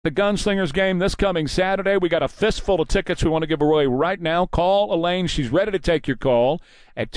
The Gunslingers game this coming Saturday. We got a fistful of tickets we want to give away right now. Call Elaine. She's ready to take your call at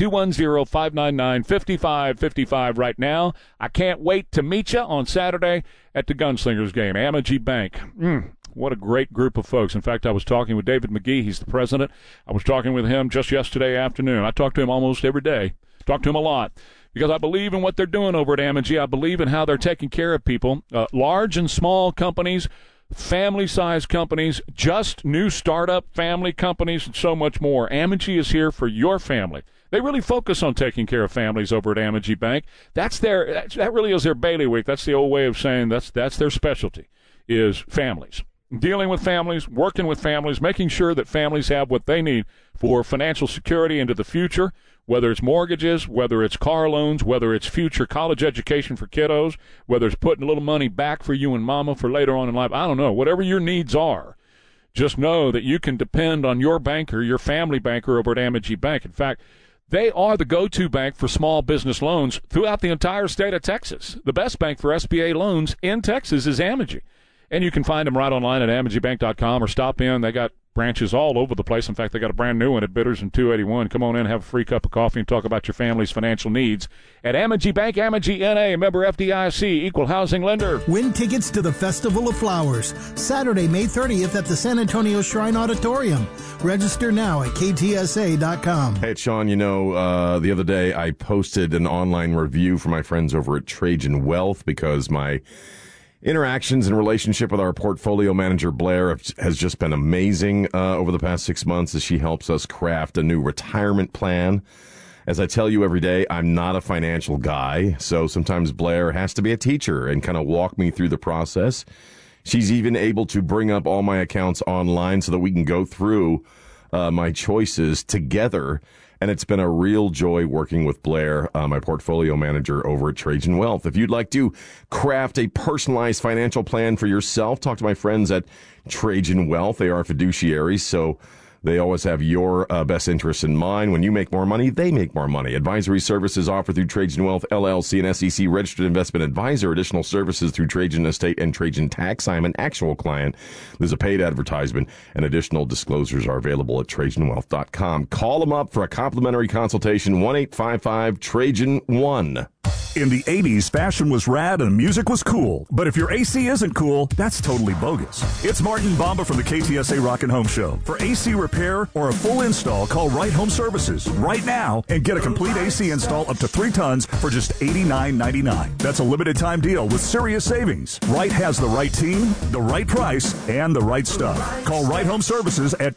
210-599-5555 right now. I can't wait to meet you on Saturday at the Gunslingers game. Amegy Bank. What a great group of folks. In fact, I was talking with David McGee. He's the president. I was talking with him just yesterday afternoon. I talk to him almost every day. Talk to him a lot because I believe in what they're doing over at Amegy. I believe in how they're taking care of people, large and small companies, family-sized companies, just new startup family companies, and so much more. Amegy is here for your family. They really focus on taking care of families over at Amegy Bank. That really is their bailiwick. That's the old way of saying that's their specialty, is families. Dealing with families, working with families, making sure that families have what they need for financial security into the future, whether it's mortgages, whether it's car loans, whether it's future college education for kiddos, whether it's putting a little money back for you and mama for later on in life. I don't know. Whatever your needs are, just know that you can depend on your banker, your family banker over at Amegy Bank. In fact, they are the go-to bank for small business loans throughout the entire state of Texas. The best bank for SBA loans in Texas is Amegy. And you can find them right online at AmegyBank.com or stop in. They got branches all over the place. In fact, they got a brand new one at Bitters and 281. Come on in, have a free cup of coffee, and talk about your family's financial needs. At Amegy Bank, Amegy N.A., member FDIC, equal housing lender. Win tickets to the Festival of Flowers, Saturday, May 30th at the San Antonio Shrine Auditorium. Register now at KTSA.com. Hey, Sean, the other day I posted an online review for my friends over at Trajan Wealth because my interactions and relationship with our portfolio manager, Blair, has just been amazing over the past 6 months as she helps us craft a new retirement plan. As I tell you every day, I'm not a financial guy, so sometimes Blair has to be a teacher and kind of walk me through the process. She's even able to bring up all my accounts online so that we can go through my choices together. And it's been a real joy working with Blair, my portfolio manager over at Trajan Wealth. If you'd like to craft a personalized financial plan for yourself, talk to my friends at Trajan Wealth. They are fiduciaries, so they always have your best interests in mind. When you make more money, they make more money. Advisory services offered through Trajan Wealth, LLC, and SEC registered investment advisor. Additional services through Trajan Estate and Trajan Tax. I am an actual client. There's a paid advertisement, and additional disclosures are available at TrajanWealth.com. Call them up for a complimentary consultation, 1-855-TRAJAN-1. In the 80s, fashion was rad and music was cool. But if your AC isn't cool, that's totally bogus. It's Martin Bamba from the KTSA Rockin' Home Show. For AC repair or a full install, call Right Home Services right now and get a complete AC install up to 3 tons for just $89.99. That's a limited time deal with serious savings. Right has the right team, the right price, and the right stuff. Call Right Home Services at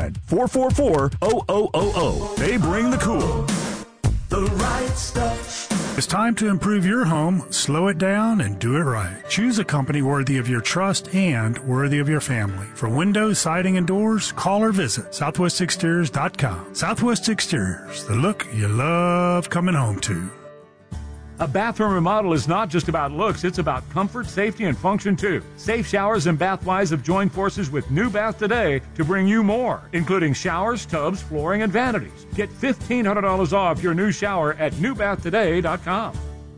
210-444-0000. They bring the cool. The right stuff. It's time to improve your home, slow it down, and do it right. Choose a company worthy of your trust and worthy of your family. For windows, siding, and doors, call or visit southwestexteriors.com. Southwest Exteriors, the look you love coming home to. A bathroom remodel is not just about looks, it's about comfort, safety, and function too. Safe Showers and Bathwise have joined forces with New Bath Today to bring you more, including showers, tubs, flooring, and vanities. Get $1,500 off your new shower at newbathtoday.com.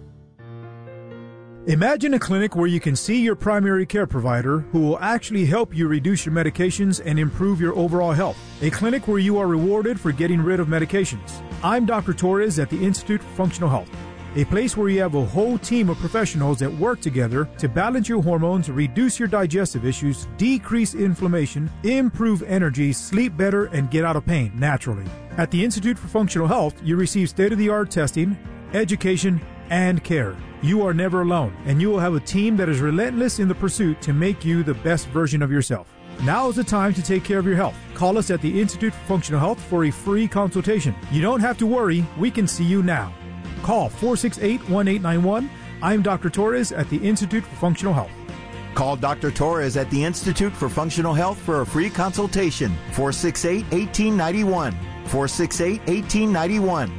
Imagine a clinic where you can see your primary care provider who will actually help you reduce your medications and improve your overall health. A clinic where you are rewarded for getting rid of medications. I'm Dr. Torres at the Institute for Functional Health. A place where you have a whole team of professionals that work together to balance your hormones, reduce your digestive issues, decrease inflammation, improve energy, sleep better, and get out of pain naturally. At the Institute for Functional Health, you receive state-of-the-art testing, education, and care. You are never alone, and you will have a team that is relentless in the pursuit to make you the best version of yourself. Now is the time to take care of your health. Call us at the Institute for Functional Health for a free consultation. You don't have to worry. We can see you now. Call 468-1891. I'm Dr. Torres at the Institute for Functional Health. Call Dr. Torres at the Institute for Functional Health for a free consultation. 468-1891. 468-1891.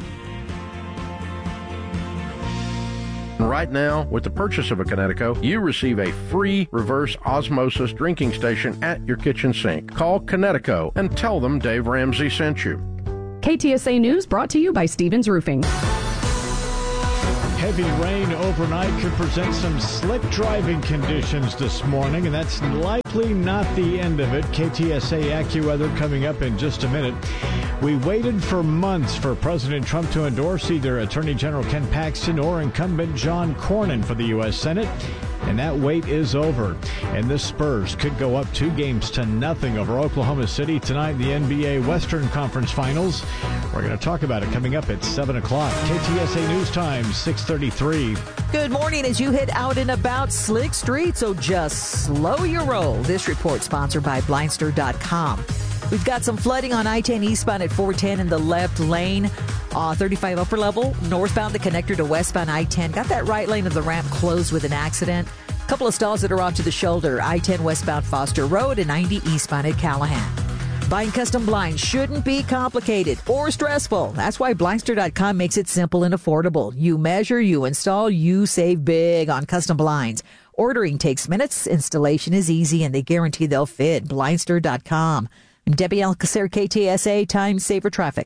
Right now, with the purchase of a Connecticut, you receive a free reverse osmosis drinking station at your kitchen sink. Call Connecticut and tell them Dave Ramsey sent you. KTSA News brought to you by Stevens Roofing. heavy rain overnight could present some slick driving conditions this morning, and that's likely not the end of it. KTSA AccuWeather coming up in just a minute. We waited for months for President Trump to endorse either Attorney General Ken Paxton or incumbent John Cornyn for the U.S. Senate. And that wait is over. And the Spurs could go up 2-0 over Oklahoma City tonight in the NBA Western Conference Finals. We're going to talk about it coming up at 7 o'clock. KTSA News Time, 6:33. Good morning. As you head out and about slick streets, so just slow your roll. This report sponsored by Blindster.com. We've got some flooding on I-10 eastbound at 410 in the left lane. 35 upper level, northbound the connector to westbound I-10. Got that right lane of the ramp closed with an accident. A couple of stalls that are off to the shoulder. I-10 westbound Foster Road and 90 eastbound at Callahan. Buying custom blinds shouldn't be complicated or stressful. That's why Blindster.com makes it simple and affordable. You measure, you install, you save big on custom blinds. Ordering takes minutes, installation is easy, and they guarantee they'll fit. Blindster.com. I'm Debbie Alcacer, KTSA, Time Saver Traffic.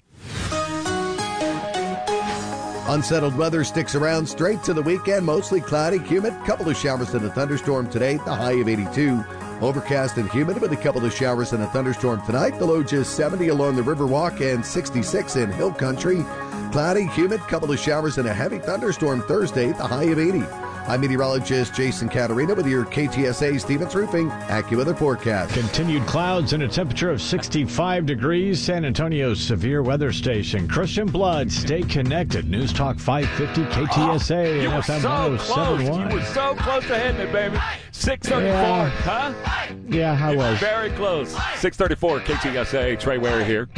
Unsettled weather sticks around straight to the weekend. Mostly cloudy, humid. Couple of showers and a thunderstorm today. The high of 82. Overcast and humid with a couple of showers and a thunderstorm tonight. The low just 70 along the Riverwalk and 66 in Hill Country. Cloudy, humid. Couple of showers and a heavy thunderstorm Thursday. The high of 80. I'm meteorologist Jason Caterina with your KTSA Stevens Roofing AccuWeather forecast. Continued clouds and a temperature of 65 degrees. San Antonio's severe weather station. Christian Blood, stay connected. News Talk 550 KTSA. You were FM so close. 1071. You were so close to hitting it, baby. 6:34, Yeah. huh? Yeah, I was. Very close. 6:34, KTSA. Trey Ware here.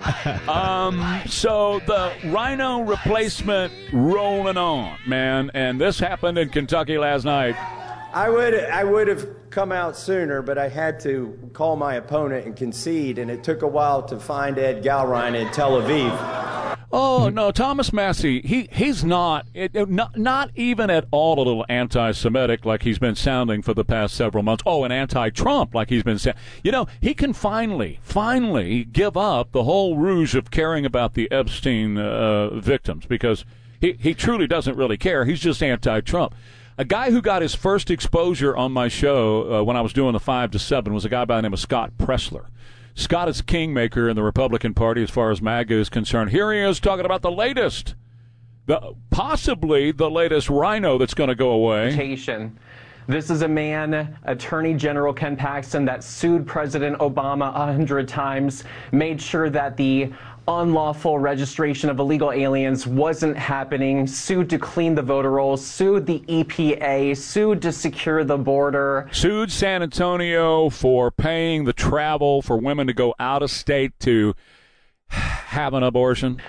So the Rhino replacement rolling on, man, and this happened in Kentucky last night. I would have come out sooner, but I had to call my opponent and concede, and it took a while to find Ed Galrine in Tel Aviv. Oh, no, Thomas Massey, he's not even at all a little anti-Semitic like he's been sounding for the past several months. Oh, and anti-Trump like he's been saying. You know, he can finally give up the whole rouge of caring about the Epstein victims because he truly doesn't really care. He's just anti-Trump. A guy who got his first exposure on my show when I was doing the 5 to 7 was a guy by the name of Scott Pressler. Scott is kingmaker in the Republican Party as far as MAGA is concerned. Here he is talking about the latest, possibly the latest Rhino that's going to go away. This is a man, Attorney General Ken Paxton, that sued President Obama 100 times, made sure that the unlawful registration of illegal aliens wasn't happening, sued to clean the voter rolls, sued the EPA, sued to secure the border. Sued San Antonio for paying the travel for women to go out of state to have an abortion.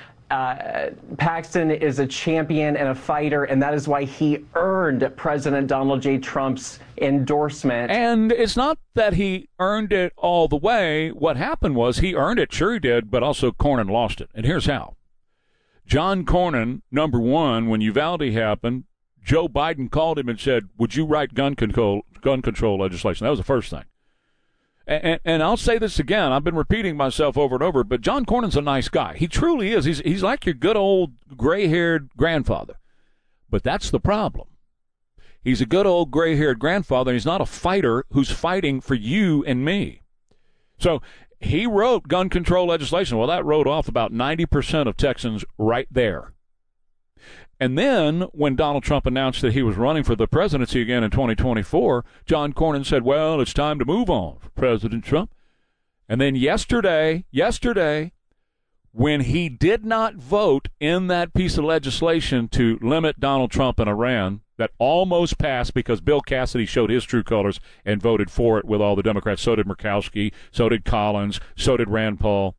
Paxton is a champion and a fighter, and that is why he earned President Donald J. Trump's endorsement. And it's not that he earned it all the way. What happened was he earned it, sure he did, but also Cornyn lost it. And here's how. John Cornyn, number one, when Uvalde happened, Joe Biden called him and said, would you write gun control legislation? That was the first thing. And I'll say this again. I've been repeating myself over and over, but John Cornyn's a nice guy. He truly is. He's like your good old gray-haired grandfather. But that's the problem. He's a good old gray-haired grandfather, and he's not a fighter who's fighting for you and me. So he wrote gun control legislation. Well, that wrote off about 90% of Texans right there. And then when Donald Trump announced that he was running for the presidency again in 2024, John Cornyn said, well, it's time to move on for President Trump. And then yesterday, when he did not vote in that piece of legislation to limit Donald Trump and Iran, that almost passed because Bill Cassidy showed his true colors and voted for it with all the Democrats. So did Murkowski, so did Collins, so did Rand Paul.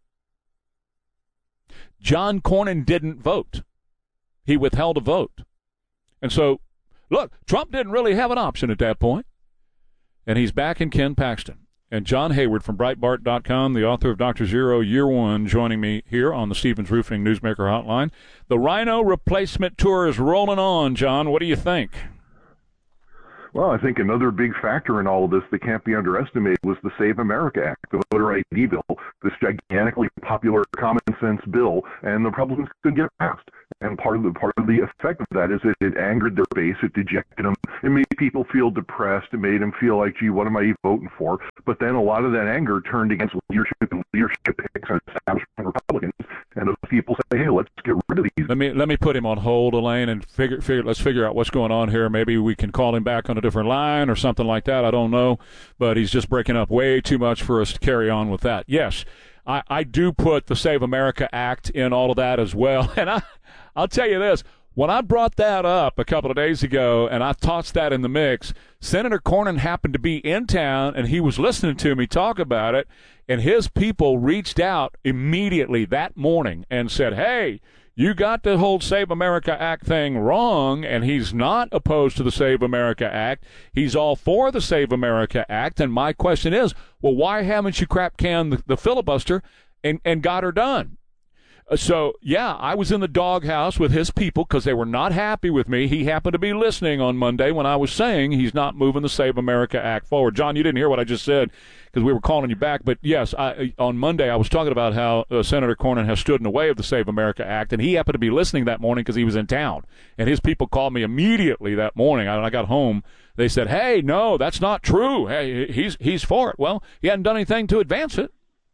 John Cornyn didn't vote. He withheld a vote. And so, look, Trump didn't really have an option at that point. And he's back in Ken Paxton. And John Hayward from Breitbart.com, the author of Dr. Zero Year One, joining me here on the Stevens Roofing Newsmaker Hotline. The Rhino replacement tour is rolling on, John. What do you think? Well, I think another big factor in all of this that can't be underestimated was the Save America Act, the voter ID bill, this gigantically popular common sense bill, and the Republicans couldn't get it passed. And part of the effect of that is that it angered their base, it dejected them, it made people feel depressed, it made them feel like, gee, what am I even voting for? But then a lot of that anger turned against leadership picks and establishment Republicans, and those people say, hey, let's get rid of these. Let me put him on hold, Elaine, and let's figure out what's going on here. Maybe we can call him back on a different line or something like that. I don't know, but he's just breaking up way too much for us to carry on with that. Yes, I do put the Save America Act in all of that as well, and I'll tell you this. When I brought that up a couple of days ago and I tossed that in the mix, Senator Cornyn happened to be in town and he was listening to me talk about it, and his people reached out immediately that morning and said, hey, you got the whole Save America Act thing wrong, and he's not opposed to the Save America Act. He's all for the Save America Act, and my question is, well, why haven't you crap canned the filibuster and got her done? So, yeah, I was in the doghouse with his people because they were not happy with me. He happened to be listening on Monday when I was saying he's not moving the Save America Act forward. John, you didn't hear what I just said because we were calling you back. But, yes, on Monday I was talking about how Senator Cornyn has stood in the way of the Save America Act, and he happened to be listening that morning because he was in town. And his people called me immediately that morning. When I got home, they said, hey, no, that's not true. Hey, he's for it. Well, he hadn't done anything to advance it.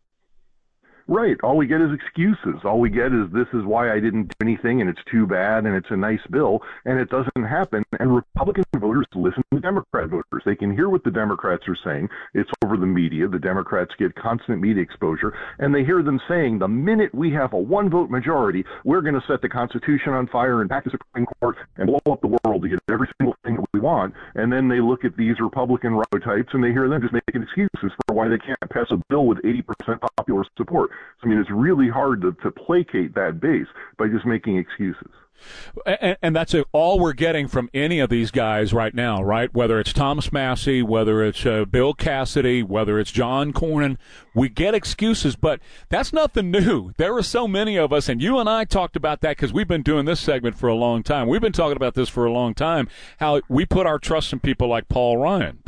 Right. All we get is excuses. All we get is this is why I didn't do anything, and it's too bad, and it's a nice bill, and it doesn't happen. And Republican voters listen to Democrat voters. They can hear what the Democrats are saying. It's over the media. The Democrats get constant media exposure, and they hear them saying, the minute we have a one-vote majority, we're going to set the Constitution on fire and pack the Supreme Court and blow up the world to get every single thing that we want. And then they look at these Republican types, and they hear them just making excuses for why they can't pass a bill with 80% popular support. I mean, it's really hard to placate that base by just making excuses. And that's all we're getting from any of these guys right now, right? Whether it's Thomas Massie, whether it's Bill Cassidy, whether it's John Cornyn, we get excuses, but that's nothing new. There are so many of us, and you and I talked about that because we've been doing this segment for a long time. We've been talking about this for a long time, how we put our trust in people like Paul Ryan,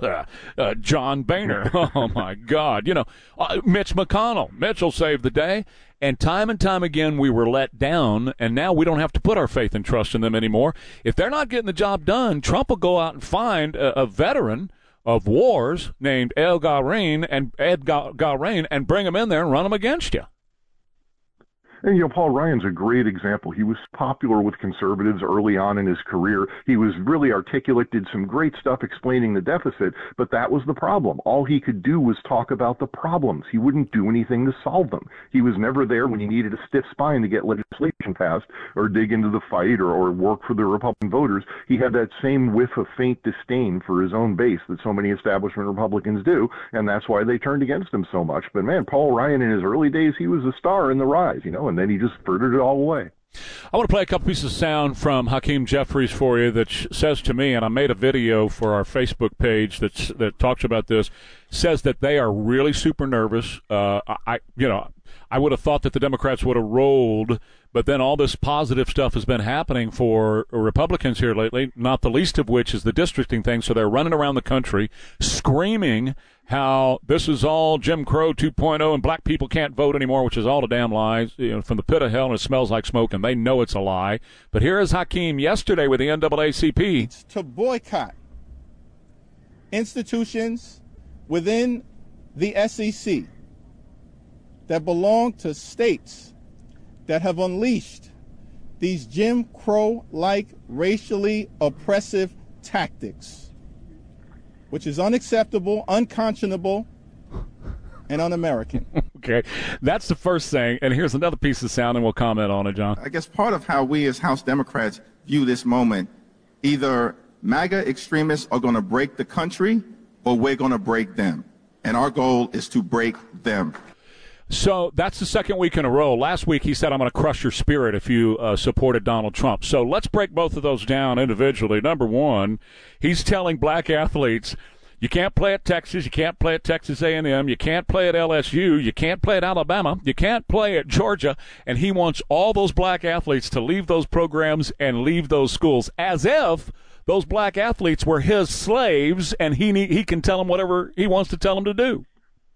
John Boehner, oh, my God, Mitch McConnell. Mitch will save the day. And time again, we were let down, and now we don't have to put our faith and trust in them anymore. If they're not getting the job done, Trump will go out and find a veteran of wars named Ed Galbraith and bring him in there and run him against you. And, Paul Ryan's a great example. He was popular with conservatives early on in his career. He was really articulate, did some great stuff explaining the deficit, but that was the problem. All he could do was talk about the problems. He wouldn't do anything to solve them. He was never there when you needed a stiff spine to get legislation passed or dig into the fight or work for the Republican voters. He had that same whiff of faint disdain for his own base that so many establishment Republicans do, and that's why they turned against him so much. But, man, Paul Ryan in his early days, he was a star in the rise, and then he just furthered it all away. I want to play a couple pieces of sound from Hakeem Jeffries for you that says to me, and I made a video for our Facebook page that talks about this, says that they are really super nervous. I would have thought that the Democrats would have rolled, but then all this positive stuff has been happening for Republicans here lately, not the least of which is the districting thing. So they're running around the country screaming how this is all Jim Crow 2.0 and black people can't vote anymore, which is all a damn lie, from the pit of hell, and it smells like smoke, and they know it's a lie. But here is Hakeem yesterday with the NAACP. To boycott institutions within the SEC that belong to states that have unleashed these Jim Crow-like racially oppressive tactics, which is unacceptable, unconscionable, and un-American. Okay, that's the first thing. And here's another piece of sound, and we'll comment on it, John. I guess part of how we as House Democrats view this moment, either MAGA extremists are going to break the country or we're going to break them. And our goal is to break them. So that's the second week in a row. Last week he said, I'm going to crush your spirit if you supported Donald Trump. So let's break both of those down individually. Number one, he's telling black athletes, you can't play at Texas, you can't play at Texas A&M, you can't play at LSU, you can't play at Alabama, you can't play at Georgia, and he wants all those black athletes to leave those programs and leave those schools, as if those black athletes were his slaves, and he can tell them whatever he wants to tell them to do.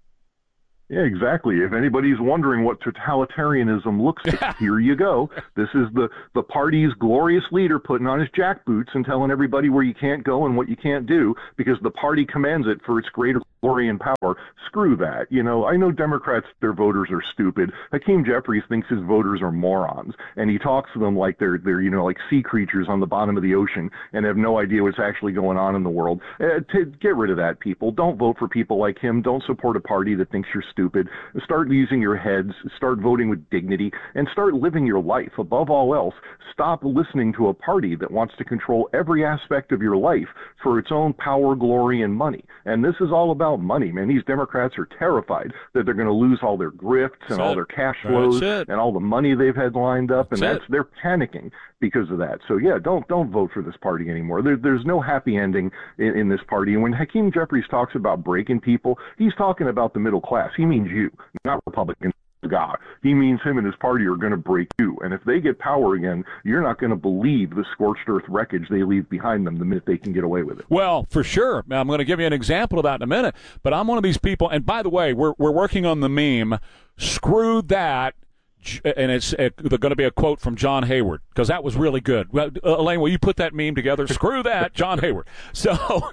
Yeah, exactly. If anybody's wondering what totalitarianism looks like, here you go. This is the party's glorious leader putting on his jackboots and telling everybody where you can't go and what you can't do because the party commands it for its greater glory and power. Screw that. You know, I know Democrats, their voters are stupid. Hakeem Jeffries thinks his voters are morons, and he talks to them like they're like sea creatures on the bottom of the ocean and have no idea what's actually going on in the world. To get rid of that, people. Don't vote for people like him. Don't support a party that thinks you're stupid. Start using your heads, start voting with dignity, and start living your life. Above all else, stop listening to a party that wants to control every aspect of your life for its own power, glory, and money. And this is all about money, man. These Democrats are terrified that they're going to lose all their grifts and all their cash flows and all the money they've had lined up, and they're panicking because of that. So yeah, don't vote for this party anymore. There's no happy ending in this party. And when Hakeem Jeffries talks about breaking people, he's talking about the middle class. He means you, not Republicans. God. He means him and his party are going to break you. And if they get power again, you're not going to believe the scorched earth wreckage they leave behind them the minute they can get away with it. Well, for sure. I'm going to give you an example of that in a minute. But I'm one of these people. And by the way, we're working on the meme, screw that. And it's going to be a quote from John Hayward, because that was really good. Elaine, will you put that meme together? Screw that, John Hayward. So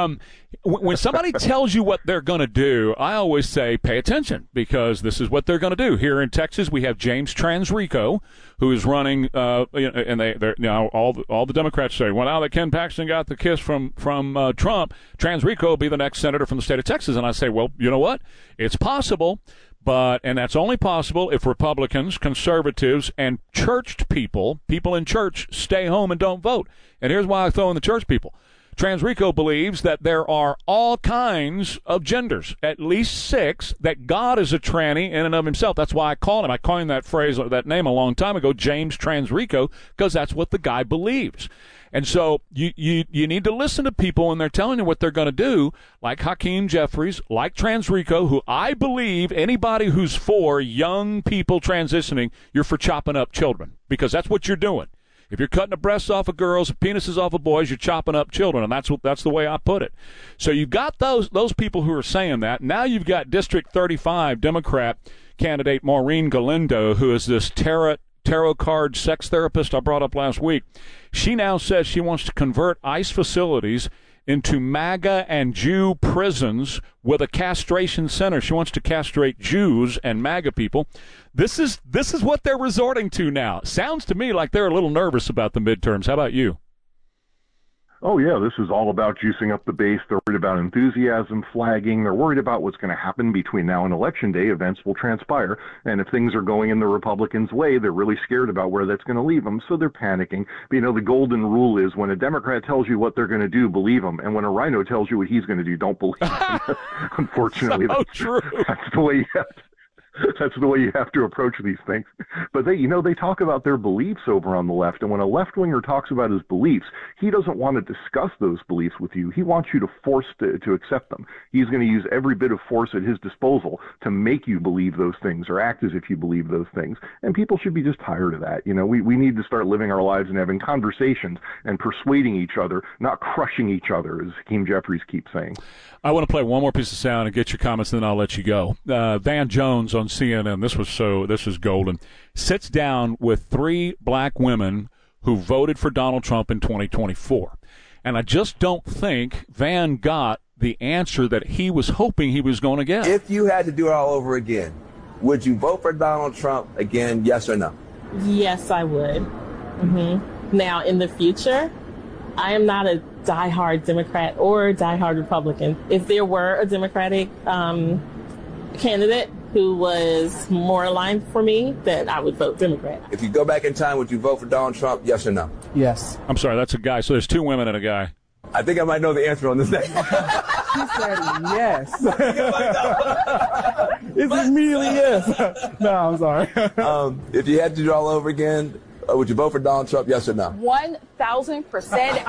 when somebody tells you what they're going to do, I always say pay attention, because this is what they're going to do. Here in Texas, we have James Transrico, who is running, and they're now all the Democrats say, well, now that Ken Paxton got the kiss from Trump, Transrico will be the next senator from the state of Texas. And I say, well, you know what? It's possible. And that's only possible if Republicans, conservatives, and churched people in church, stay home and don't vote. And here's why I throw in the church people. Transrico believes that there are all kinds of genders, at least 6, that God is a tranny in and of himself. That's why I coined that phrase, that name a long time ago, James Transrico, because that's what the guy believes. And so you need to listen to people when they're telling you what they're going to do, like Hakeem Jeffries, like Transrico, who I believe anybody who's for young people transitioning, you're for chopping up children, because that's what you're doing. If you're cutting the breasts off of girls, penises off of boys, you're chopping up children, and that's the way I put it. So you've got those people who are saying that. Now you've got District 35 Democrat candidate Maureen Galindo, who is this tarot card sex therapist I brought up last week. She now says she wants to convert ICE facilities into MAGA and Jew prisons with a castration center. She wants to castrate Jews and MAGA people. This is what they're resorting to now. Sounds to me like they're a little nervous about the midterms. How about you? Oh, yeah, this is all about juicing up the base. They're worried about enthusiasm, flagging. They're worried about what's going to happen between now and Election Day. Events will transpire. And if things are going in the Republicans' way, they're really scared about where that's going to leave them. So they're panicking. But, you know, the golden rule is when a Democrat tells you what they're going to do, believe them. And when a rhino tells you what he's going to do, don't believe him. Unfortunately, that's the way you have to. That's the way you have to approach these things. But they talk about their beliefs over on the left. And when a left-winger talks about his beliefs, he doesn't want to discuss those beliefs with you. He wants you to force to accept them. He's going to use every bit of force at his disposal to make you believe those things or act as if you believe those things. And people should be just tired of that. You know, we need to start living our lives and having conversations and persuading each other, not crushing each other, as Hakeem Jeffries keeps saying. I want to play one more piece of sound and get your comments, and then I'll let you go. Van Jones on CNN, this is golden, sits down with 3 black women who voted for Donald Trump in 2024. And I just don't think Van got the answer that he was hoping he was going to get. If you had to do it all over again, would you vote for Donald Trump again, yes or no? Yes, I would. Mm-hmm. Now, in the future, I am not a diehard Democrat or diehard Republican. If there were a Democratic candidate who was more aligned for me, then I would vote Democrat. If you go back in time, would you vote for Donald Trump, yes or no? Yes. I'm sorry, that's a guy. So there's 2 women and a guy. I think I might know the answer on this thing. He said yes. It's immediately yes. No, I'm sorry. If you had to do it all over again, would you vote for Donald Trump, yes or no? 1,000%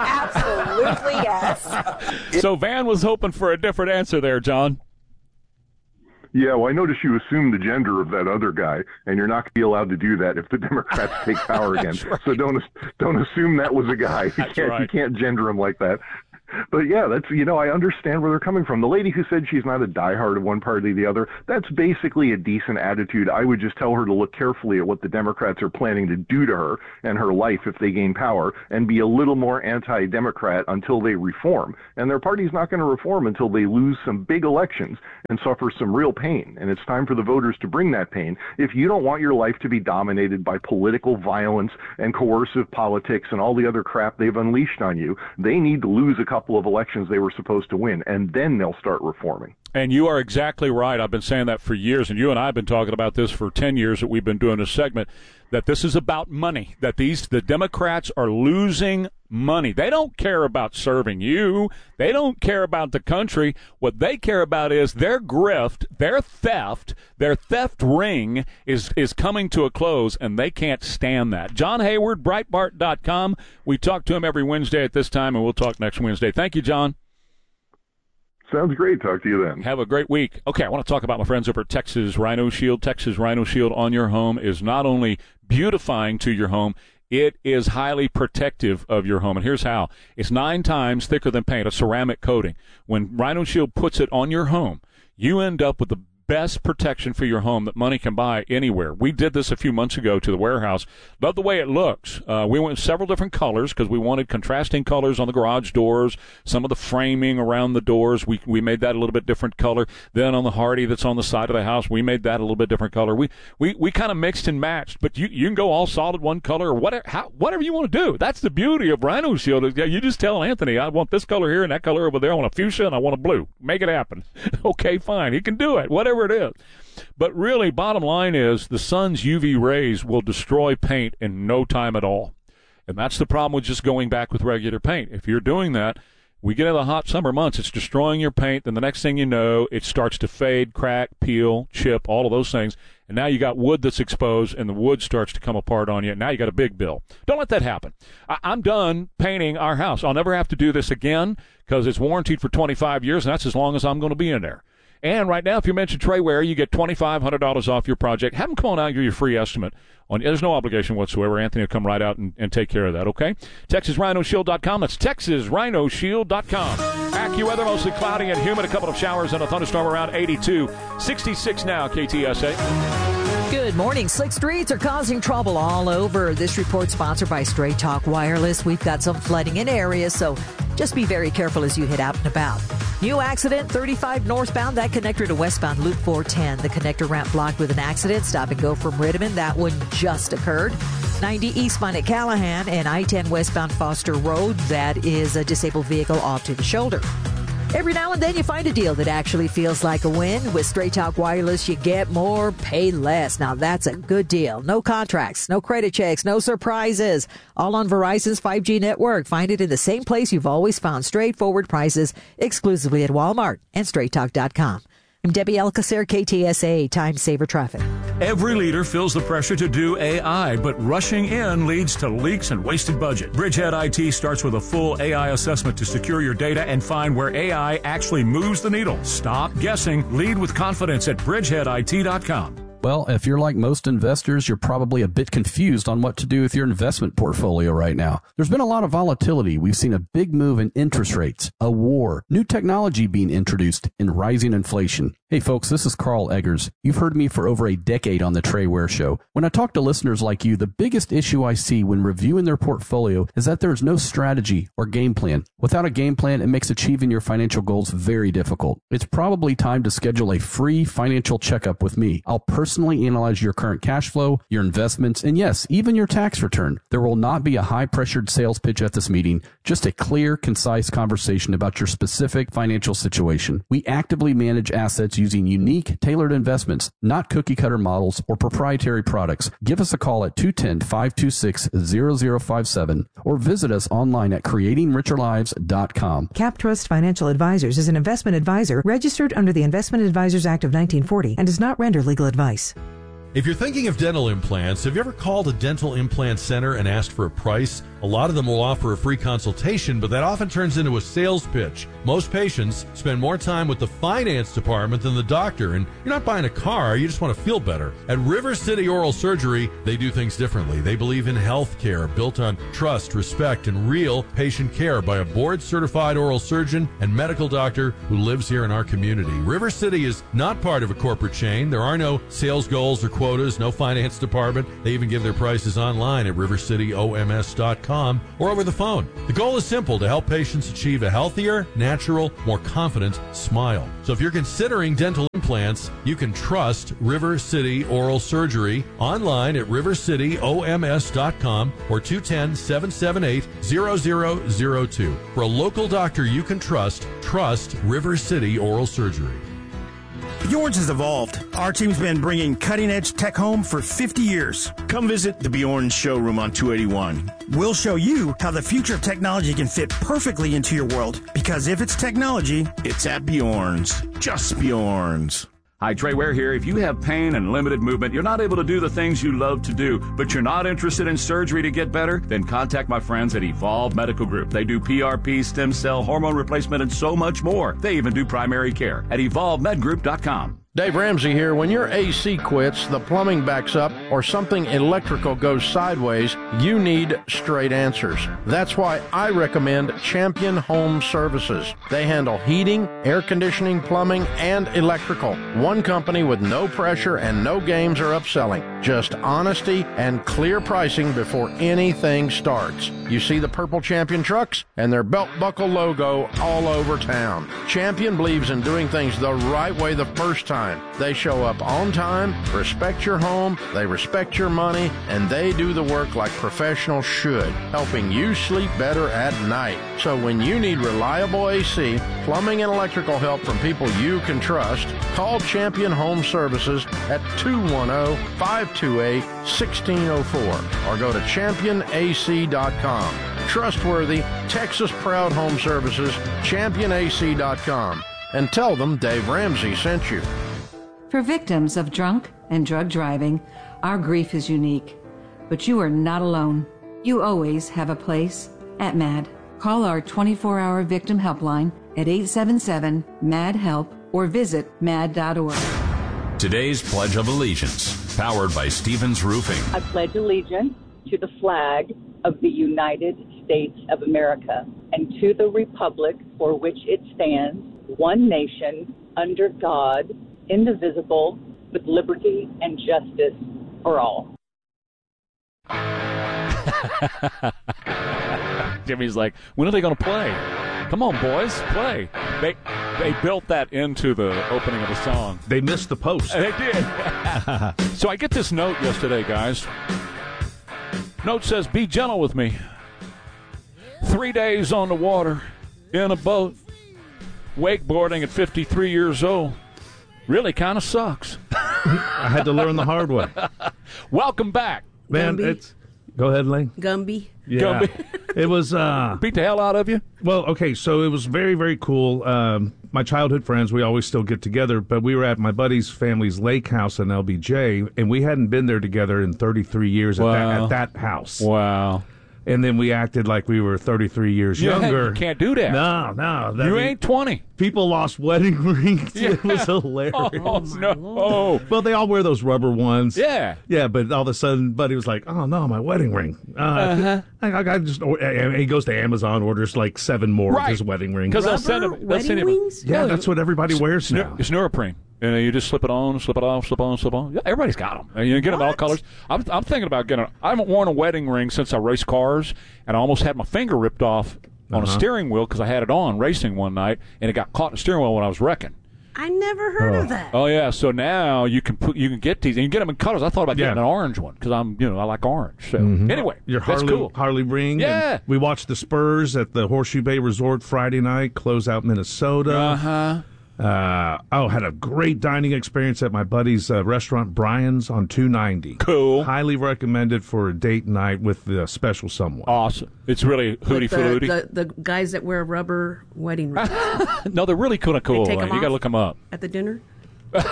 absolutely yes. So Van was hoping for a different answer there, John. Yeah, well, I noticed you assumed the gender of that other guy, and you're not going to be allowed to do that if the Democrats take power again. Right. So don't assume that was a guy. You can't gender him like that. But yeah, that's, I understand where they're coming from. The lady who said she's not a diehard of one party or the other, that's basically a decent attitude. I would just tell her to look carefully at what the Democrats are planning to do to her and her life if they gain power, and be a little more anti-Democrat until they reform. And their party's not going to reform until they lose some big elections and suffer some real pain. And it's time for the voters to bring that pain. If you don't want your life to be dominated by political violence and coercive politics and all the other crap they've unleashed on you, they need to lose a couple of elections they were supposed to win, and then they'll start reforming. And you are exactly right. I've been saying that for years, and you and I have been talking about this for 10 years that we've been doing this segment, that this is about money, that the Democrats are losing money. They don't care about serving you. They don't care about the country. What they care about is their grift, their theft ring is coming to a close, and they can't stand that. John Hayward, Breitbart.com. We talk to him every Wednesday at this time, and we'll talk next Wednesday. Thank you, John. Sounds great. Talk to you then. Have a great week. Okay, I want to talk about my friends over at Texas Rhino Shield. Texas Rhino Shield on your home is not only beautifying to your home, it is highly protective of your home. And here's how. It's 9 times thicker than paint, a ceramic coating. When Rhino Shield puts it on your home, you end up with the best protection for your home that money can buy anywhere. We did this a few months ago to the warehouse. Love the way it looks. We went several different colors because we wanted contrasting colors on the garage doors, some of the framing around the doors. We made that a little bit different color. Then on the Hardy that's on the side of the house, we made that a little bit different color. We kind of mixed and matched, but you can go all solid one color or whatever you want to do. That's the beauty of Rhino Shield. You just tell Anthony, I want this color here and that color over there. I want a fuchsia and I want a blue. Make it happen. Okay, fine. He can do it. Whatever it is. But really, bottom line is the sun's UV rays will destroy paint in no time at all. And that's the problem with just going back with regular paint. If you're doing that, we get into the hot summer months, it's destroying your paint. Then the next thing you know, it starts to fade, crack, peel, chip, all of those things. And now you got wood that's exposed, and the wood starts to come apart on you. And now you got a big bill. Don't let that happen. I'm done painting our house. I'll never have to do this again because it's warranted for 25 years, and that's as long as I'm going to be in there. And right now, if you mention Trey Ware, you get $2,500 off your project. Have them come on out and give you a free estimate. There's no obligation whatsoever. Anthony will come right out and take care of that, okay? TexasRhinoShield.com. That's TexasRhinoShield.com. AccuWeather, mostly cloudy and humid. A couple of showers and a thunderstorm around 82. 66 now, KTSA. Good morning. Slick streets are causing trouble all over. This report sponsored by Straight Talk Wireless. We've got some flooding in areas, so just be very careful as you head out and about. New accident, 35 northbound, that connector to westbound Loop 410. The connector ramp blocked with an accident. Stop and go from Rittiman. That one just occurred. 90 eastbound at Callahan and I-10 westbound Foster Road. That is a disabled vehicle off to the shoulder. Every now and then you find a deal that actually feels like a win. With Straight Talk Wireless, you get more, pay less. Now that's a good deal. No contracts, no credit checks, no surprises. All on Verizon's 5G network. Find it in the same place you've always found straightforward prices exclusively at Walmart and StraightTalk.com. I'm Debbie Alcacer, KTSA, Time Saver Traffic. Every leader feels the pressure to do AI, but rushing in leads to leaks and wasted budget. Bridgehead IT starts with a full AI assessment to secure your data and find where AI actually moves the needle. Stop guessing. Lead with confidence at BridgeheadIT.com. Well, if you're like most investors, you're probably a bit confused on what to do with your investment portfolio right now. There's been a lot of volatility. We've seen a big move in interest rates, a war, new technology being introduced, and rising inflation. Hey folks, this is Carl Eggers. You've heard me for over a decade on the Trey Ware Show. When I talk to listeners like you, the biggest issue I see when reviewing their portfolio is that there's no strategy or game plan. Without a game plan, it makes achieving your financial goals very difficult. It's probably time to schedule a free financial checkup with me. I'll personally analyze your current cash flow, your investments, and yes, even your tax return. There will not be a high-pressured sales pitch at this meeting, just a clear, concise conversation about your specific financial situation. We actively manage assets using unique, tailored investments, not cookie-cutter models or proprietary products. Give us a call at 210-526-0057 or visit us online at creatingricherlives.com. CapTrust Financial Advisors is an investment advisor registered under the Investment Advisors Act of 1940 and does not render legal advice. If you're thinking of dental implants, have you ever called a dental implant center and asked for a price? A lot of them will offer a free consultation, but that often turns into a sales pitch. Most patients spend more time with the finance department than the doctor, and you're not buying a car, you just want to feel better. At River City Oral Surgery, they do things differently. They believe in health care built on trust, respect, and real patient care by a board-certified oral surgeon and medical doctor who lives here in our community. River City is not part of a corporate chain. There are no sales goals or quotas, no finance department. They even give their prices online at rivercityoms.com or over the phone. The goal is simple: to help patients achieve a healthier, natural, more confident smile. So if you're considering dental implants, you can trust River City Oral Surgery online at rivercityoms.com or 210-778-0002. For a local doctor you can trust River City Oral Surgery. Bjorn's has evolved. Our team's been bringing cutting-edge tech home for 50 years. Come visit the Bjorn's showroom on 281. We'll show you how the future of technology can fit perfectly into your world. Because if it's technology, it's at Bjorn's. Just Bjorn's. Hi, Trey Ware here. If you have pain and limited movement, you're not able to do the things you love to do, but you're not interested in surgery to get better, then contact my friends at Evolve Medical Group. They do PRP, stem cell, hormone replacement, and so much more. They even do primary care at evolvemedgroup.com. Dave Ramsey here. When your AC quits, the plumbing backs up, or something electrical goes sideways, you need straight answers. That's why I recommend Champion Home Services. They handle heating, air conditioning, plumbing, and electrical. One company with no pressure and no games or upselling. Just honesty and clear pricing before anything starts. You see the purple Champion trucks and their belt buckle logo all over town. Champion believes in doing things the right way the first time. They show up on time, respect your home, they respect your money, and they do the work like professionals should, helping you sleep better at night. So when you need reliable AC, plumbing, and electrical help from people you can trust, call Champion Home Services at 210-528-1604 or go to championac.com. Trustworthy, Texas-proud home services, championac.com. And tell them Dave Ramsey sent you. For victims of drunk and drug driving, our grief is unique. But you are not alone. You always have a place at MAD. Call our 24-hour victim helpline at 877-MAD-HELP or visit mad.org. Today's Pledge of Allegiance, powered by Stevens Roofing. I pledge allegiance to the flag of the United States of America and to the republic for which it stands, one nation, under God, indivisible, with liberty and justice for all. Jimmy's like, when are they going to play? Come on, boys, play. They built that into the opening of the song. They missed the post. They did. So I get this note yesterday, guys. Note says, be gentle with me. 3 days on the water, in a boat, wakeboarding at 53 years old. Really kind of sucks. I had to learn the hard way. Welcome back. Man, Gumby. Go ahead, Lane. Gumby. Yeah. Gumby. It was... beat the hell out of you? Well, okay, so it was very, very cool. My childhood friends, we always still get together, but we were at my buddy's family's lake house in LBJ, and we hadn't been there together in 33 years at that house. Wow. And then we acted like we were 33 years younger. You can't do that. No. You ain't 20. People lost wedding rings. Yeah. It was hilarious. Oh, no. Well, they all wear those rubber ones. Yeah. Yeah, but all of a sudden, Buddy was like, oh, no, my wedding ring. I just, he goes to Amazon, orders like 7 more of his wedding rings. Because they'll send him. Wedding rings? Yeah, that's what everybody wears now. It's neoprene. And you just slip it on, slip it off, slip on, slip on. Yeah, everybody's got them. You get them all colors. I'm thinking about getting I haven't worn a wedding ring since I raced cars, and I almost had my finger ripped off on a steering wheel because I had it on racing one night, and it got caught in the steering wheel when I was wrecking. I never heard of that. Oh yeah, so now you can get these, and you can get them in colors. I thought about getting an orange one because I like orange. So anyway, your that's cool. Harley ring. Yeah. And we watched the Spurs at the Horseshoe Bay Resort Friday night, close out Minnesota. Had a great dining experience at my buddy's restaurant, Brian's on 290. Cool. Highly recommended for a date night with the special someone. Awesome. It's really hooty-falooty. The guys that wear rubber wedding rings. No, they're really kind of cool. They take You them got to off look them up. at the dinner?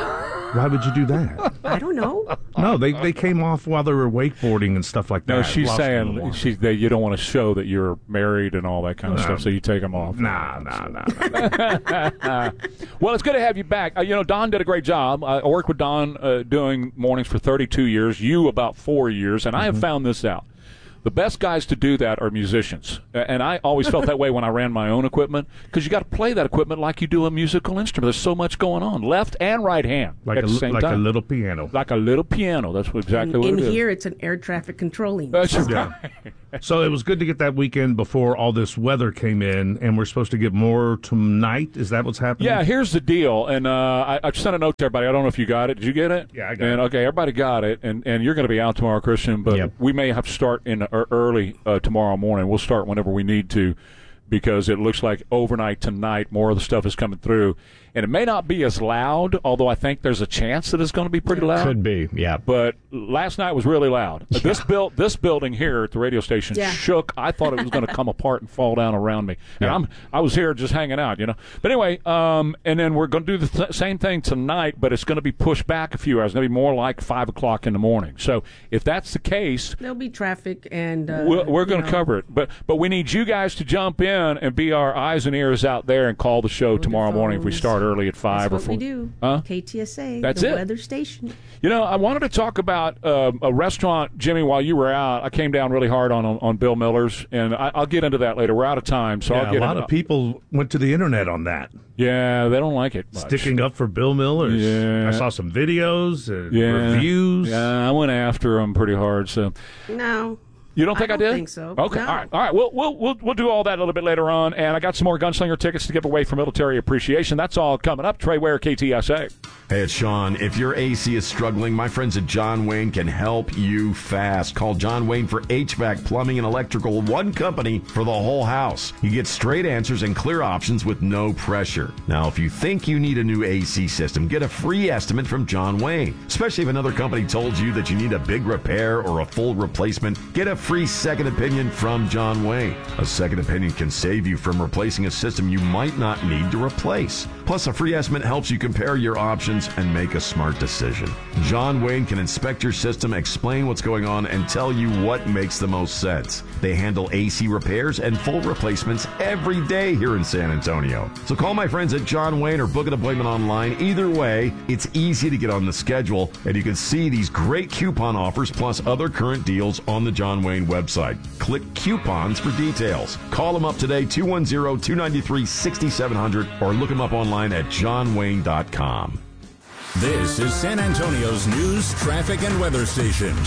Why would you do that? I don't know. No, they came off while they were wakeboarding and stuff like that. No, she's saying that you don't want to show that you're married and all that kind of stuff, so you take them off. Nah. Well, it's good to have you back. Don did a great job. I worked with Don doing mornings for 32 years, you about 4 years, and I have found this out. The best guys to do that are musicians. And I always felt that way when I ran my own equipment, because you got to play that equipment like you do a musical instrument. There's so much going on, left and right hand like at the same time. A little piano. Like a little piano. That's exactly what it is. In here, it's an air traffic controlling. That's right. So it was good to get that weekend before all this weather came in, and we're supposed to get more tonight. Is that what's happening? Yeah, here's the deal. And I sent a note to everybody. I don't know if you got it. Did you get it? Yeah, I got it. Okay, everybody got it. And you're going to be out tomorrow, Christian, but we may have to start in early tomorrow morning. We'll start whenever we need to, because it looks like overnight tonight more of the stuff is coming through. And it may not be as loud, although I think there's a chance that it's going to be pretty loud. Could be, yeah. But last night was really loud. Yeah. This building here at the radio station shook. I thought it was going to come apart and fall down around me. And I was here just hanging out, But anyway, and then we're going to do the same thing tonight, but it's going to be pushed back a few hours. It's going to be more like 5 o'clock in the morning. So if that's the case, there'll be traffic, and we're going to cover it. But we need you guys to jump in and be our eyes and ears out there and call the show tomorrow morning if we start early at 5 or 4. That's what we do. KTSA, That's the it. weather station. I wanted to talk about a restaurant, Jimmy, while you were out. I came down really hard on Bill Miller's, and I'll get into that later. We're out of time, so I'll get a lot of people went to the internet on that. Yeah, they don't like it much. Sticking up for Bill Miller's. Yeah. I saw some videos and reviews. Yeah, I went after him pretty hard. So no. You don't think I did? I think so. Okay, no. All right. We'll do all that a little bit later on, and I got some more Gunslinger tickets to give away for Military Appreciation. That's all coming up. Trey Ware, KTSA. Hey, it's Sean. If your AC is struggling, my friends at John Wayne can help you fast. Call John Wayne for HVAC, plumbing, and electrical. One company for the whole house. You get straight answers and clear options with no pressure. Now, if you think you need a new AC system, get a free estimate from John Wayne. Especially if another company told you that you need a big repair or a full replacement, get a free second opinion from John Wayne. A second opinion can save you from replacing a system you might not need to replace. Plus, a free estimate helps you compare your options and make a smart decision. John Wayne can inspect your system, explain what's going on, and tell you what makes the most sense. They handle AC repairs and full replacements every day here in San Antonio. So call my friends at John Wayne or book an appointment online. Either way, it's easy to get on the schedule, and you can see these great coupon offers plus other current deals on the John Wayne website. Click coupons for details. Call them up today, 210-293-6700, or look them up online at johnwayne.com. This is San Antonio's news, traffic, and weather station.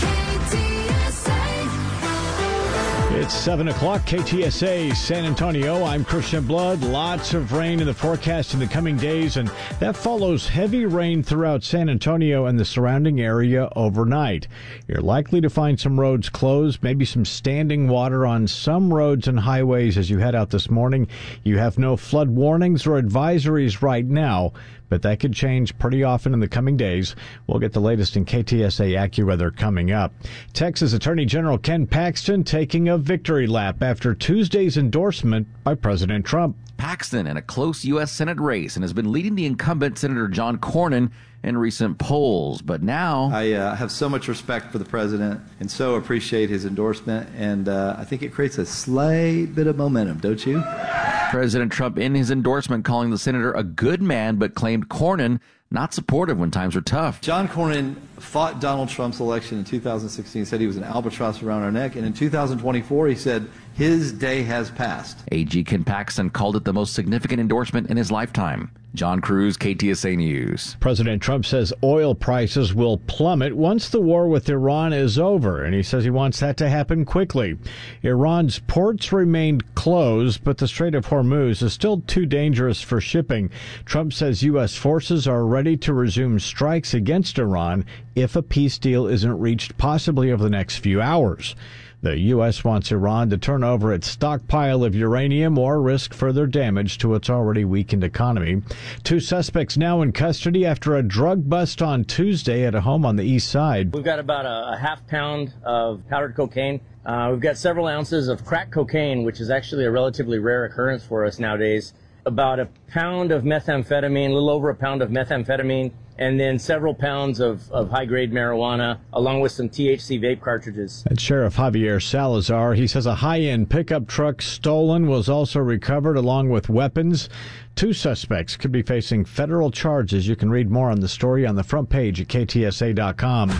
It's 7 o'clock, KTSA San Antonio. I'm Christian Blood. Lots of rain in the forecast in the coming days, and that follows heavy rain throughout San Antonio and the surrounding area overnight. You're likely to find some roads closed, maybe some standing water on some roads and highways as you head out this morning. You have no flood warnings or advisories right now, but that could change pretty often in the coming days. We'll get the latest in KTSA AccuWeather coming up. Texas Attorney General Ken Paxton taking a victory lap after Tuesday's endorsement by President Trump. Paxton in a close U.S. Senate race and has been leading the incumbent Senator John Cornyn in recent polls, but now I have so much respect for the president and so appreciate his endorsement, and I think it creates a slight bit of momentum, don't you? President Trump in his endorsement calling the senator a good man, but claimed Cornyn not supportive when times were tough. John Cornyn fought Donald Trump's election in 2016, said he was an albatross around our neck, and in 2024 he said his day has passed. AG Ken Paxton called it the most significant endorsement in his lifetime. John Cruz, KTSA News. President Trump says oil prices will plummet once the war with Iran is over, and he says he wants that to happen quickly. Iran's ports remained closed, but the Strait of Hormuz is still too dangerous for shipping. Trump says U.S. forces are ready to resume strikes against Iran if a peace deal isn't reached, possibly over the next few hours. The U.S. wants Iran to turn over its stockpile of uranium or risk further damage to its already weakened economy. 2 suspects now in custody after a drug bust on Tuesday at a home on the east side. We've got about a half pound of powdered cocaine. We've got several ounces of crack cocaine, which is actually a relatively rare occurrence for us nowadays. About a pound of methamphetamine, a little over a pound of methamphetamine, and then several pounds of high-grade marijuana, along with some THC vape cartridges. And Sheriff Javier Salazar, he says a high-end pickup truck stolen was also recovered along with weapons. 2 suspects could be facing federal charges. You can read more on the story on the front page at KTSA.com.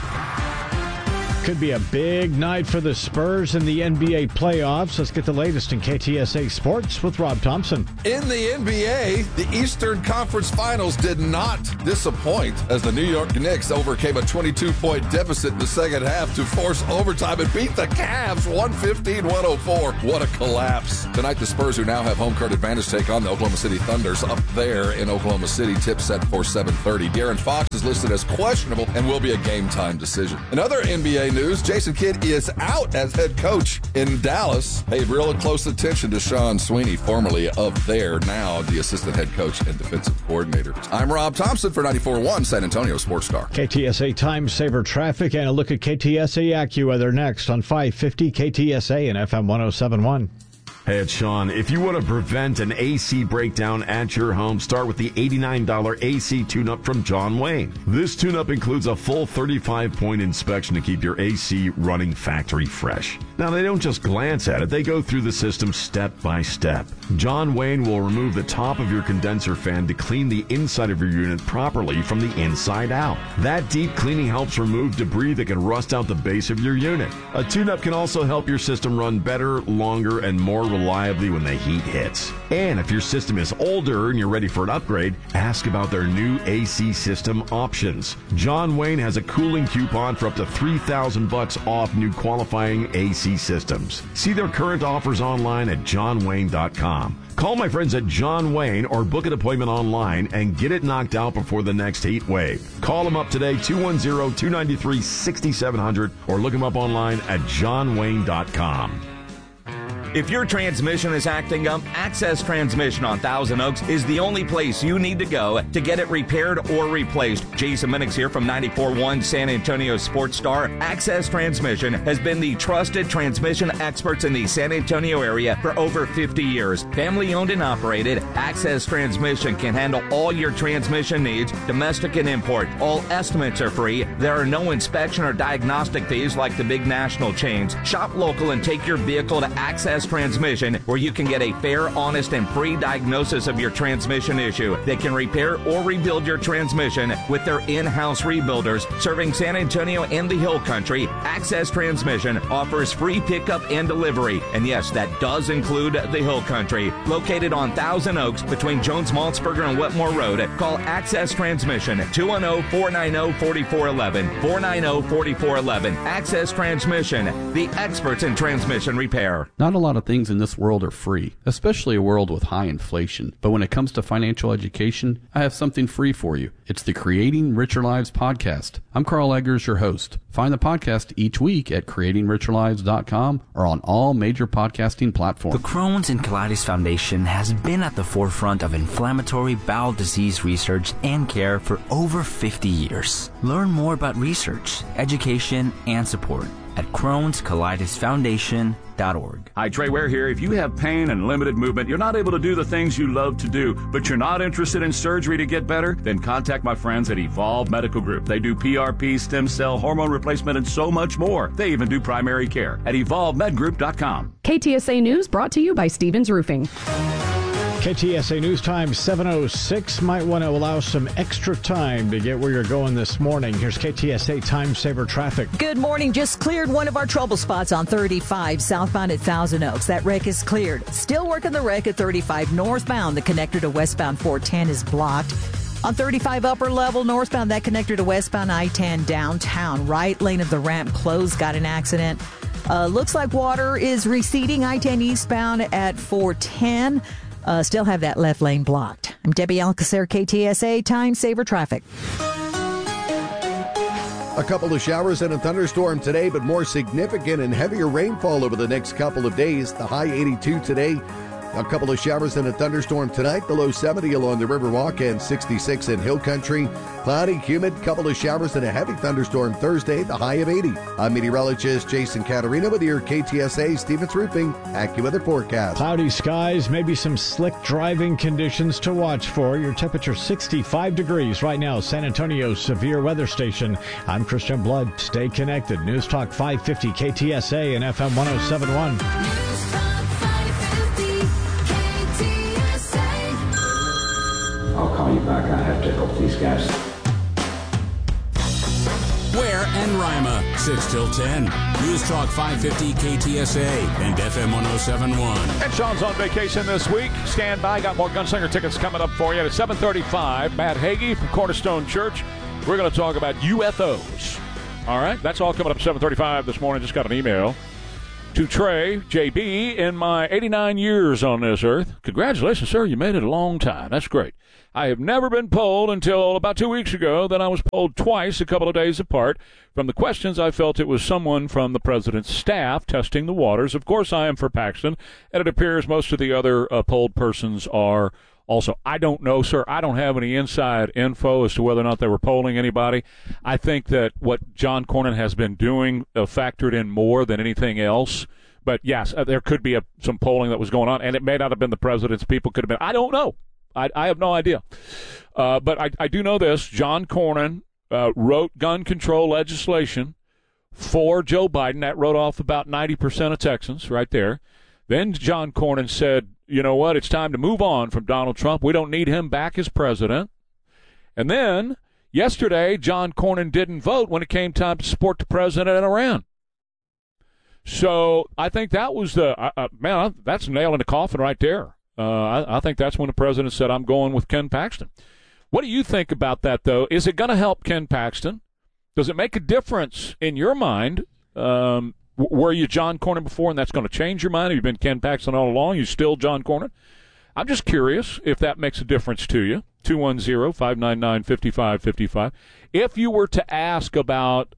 Could be a big night for the Spurs in the NBA playoffs. Let's get the latest in KTSA Sports with Rob Thompson. In the NBA, the Eastern Conference Finals did not disappoint as the New York Knicks overcame a 22-point deficit in the second half to force overtime and beat the Cavs 115-104. What a collapse. Tonight, the Spurs, who now have home court advantage, take on the Oklahoma City Thunders up there in Oklahoma City. Tip set for 7:30. De'Aaron Fox is listed as questionable and will be a game-time decision. In other NBA news, Jason Kidd is out as head coach in Dallas. Pay real close attention to Sean Sweeney, formerly of there, now the assistant head coach and defensive coordinator. I'm Rob Thompson for 94.1 San Antonio Sports Star. KTSA Time Saver Traffic and a look at KTSA AccuWeather next on 550 KTSA and FM 107.1. Hey, it's Sean. If you want to prevent an AC breakdown at your home, start with the $89 AC tune-up from John Wayne. This tune-up includes a full 35-point inspection to keep your AC running factory fresh. Now, they don't just glance at it. They go through the system step by step. John Wayne will remove the top of your condenser fan to clean the inside of your unit properly from the inside out. That deep cleaning helps remove debris that can rust out the base of your unit. A tune-up can also help your system run better, longer, and more reliably when the heat hits. And if your system is older and you're ready for an upgrade, ask about their new AC system options. John Wayne has a cooling coupon for up to $3,000 off new qualifying AC systems. See their current offers online at johnwayne.com. Call my friends at John Wayne or book an appointment online and get it knocked out before the next heat wave. Call them up today, 210-293-6700, or look them up online at johnwayne.com. If your transmission is acting up, Access Transmission on Thousand Oaks is the only place you need to go to get it repaired or replaced. Jason Minix here from 94.1 San Antonio Sports Star. Access Transmission has been the trusted transmission experts in the San Antonio area for over 50 years. Family owned and operated, Access Transmission can handle all your transmission needs, domestic and import. All estimates are free. There are no inspection or diagnostic fees like the big national chains. Shop local and take your vehicle to Access Transmission, where you can get a fair, honest, and free diagnosis of your transmission issue. They can repair or rebuild your transmission with their in-house rebuilders serving San Antonio and the Hill Country. Access Transmission offers free pickup and delivery, and yes, that does include the Hill Country. Located on Thousand Oaks between Jones-Maltzberger and Wetmore Road, call Access Transmission 210-490-4411, 490-4411. Access Transmission, the experts in transmission repair. Not a lot of things in this world are free, especially a world with high inflation. But when it comes to financial education, I have something free for you. It's the Creating Richer Lives podcast. I'm Carl Eggers, your host. Find the podcast each week at creatingricherlives.com or on all major podcasting platforms. The Crohn's and Colitis Foundation has been at the forefront of inflammatory bowel disease research and care for over 50 years. Learn more about research, education, and support at Crohn'sColitisFoundation.org. Hi, Trey Ware here. If you have pain and limited movement, you're not able to do the things you love to do, but you're not interested in surgery to get better, then contact my friends at Evolve Medical Group. They do PRP, stem cell, hormone replacement, and so much more. They even do primary care at EvolveMedGroup.com. KTSA News brought to you by Stevens Roofing. KTSA News Time 7:06. Might want to allow some extra time to get where you're going this morning. Here's KTSA Time Saver Traffic. Good morning. Just cleared one of our trouble spots on 35 southbound at Thousand Oaks. That wreck is cleared. Still working the wreck at 35 northbound. The connector to westbound 410 is blocked. On 35 upper level northbound, that connector to westbound I-10 downtown. Right lane of the ramp closed. Got an accident. Looks like water is receding. I-10 eastbound at 410. Still have that left lane blocked. I'm Debbie Alcacer, KTSA Time Saver Traffic. A couple of showers and a thunderstorm today, but more significant and heavier rainfall over the next couple of days. The high 82 today. A couple of showers and a thunderstorm tonight. The low 70 along the Riverwalk and 66 in Hill Country. Cloudy, humid, couple of showers and a heavy thunderstorm Thursday, the high of 80. I'm meteorologist Jason Caterina with your KTSA Stevens Roofing AccuWeather forecast. Cloudy skies, maybe some slick driving conditions to watch for. Your temperature 65 degrees right now. San Antonio's severe weather station. I'm Christian Blood. Stay connected. News Talk 550 KTSA and FM 1071. News Talk 550 KTSA. I'll call you back. I have to help these guys. Ware and Rima, 6 till 10. News Talk 550 KTSA and FM 1071. And Sean's on vacation this week. Stand by. Got more Gunslinger tickets coming up for you at 7:35. Matt Hagee from Cornerstone Church. We're going to talk about UFOs. All right, that's all coming up at 7:35 this morning. Just got an email to Trey, JB, in my 89 years on this earth. Congratulations, sir. You made it a long time. That's great. I have never been polled until about 2 weeks ago. Then I was polled twice, a couple of days apart. From the questions, I felt it was someone from the president's staff testing the waters. Of course, I am for Paxton, and it appears most of the other polled persons are also. I don't know, sir. I don't have any inside info as to whether or not they were polling anybody. I think that what John Cornyn has been doing factored in more than anything else. But, yes, there could be some polling that was going on, and it may not have been the president's people. Could have been. I don't know. I have no idea. But I do know this. John Cornyn wrote gun control legislation for Joe Biden. That wrote off about 90% of Texans right there. Then John Cornyn said, you know what, it's time to move on from Donald Trump. We don't need him back as president. And then yesterday, John Cornyn didn't vote when it came time to support the president in Iran. So I think that was that's a nail in the coffin right there. I think that's when the president said, I'm going with Ken Paxton. What do you think about that, though? Is it going to help Ken Paxton? Does it make a difference in your mind? Were you John Cornyn before, and that's going to change your mind? Have you been Ken Paxton all along? You still John Cornyn? I'm just curious if that makes a difference to you. 210-599-5555. If you were to ask about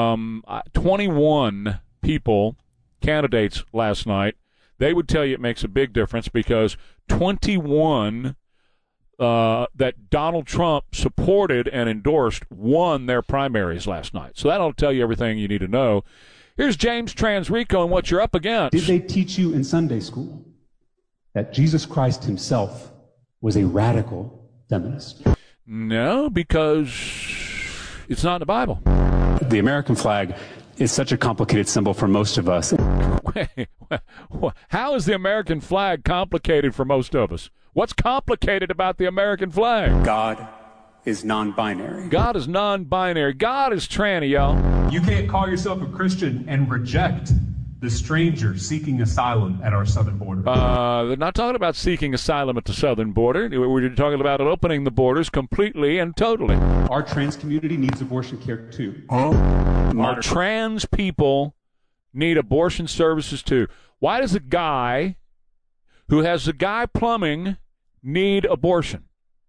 21 people, candidates last night, they would tell you it makes a big difference because 21 that Donald Trump supported and endorsed won their primaries last night. So that'll tell you everything you need to know. Here's James Transrico and what you're up against. Did they teach you in Sunday school that Jesus Christ himself was a radical feminist? No, because it's not in the Bible. The American flag is such a complicated symbol for most of us. Wait, how is the American flag complicated for most of us? What's complicated about the American flag? God is non-binary. God is non-binary. God is tranny, y'all. You can't call yourself a Christian and reject the stranger seeking asylum at our southern border. They're not talking about seeking asylum at the southern border. We're talking about opening the borders completely and totally. Our trans community needs abortion care too. Our trans people need abortion services too. Why does a guy who has the guy plumbing need abortion?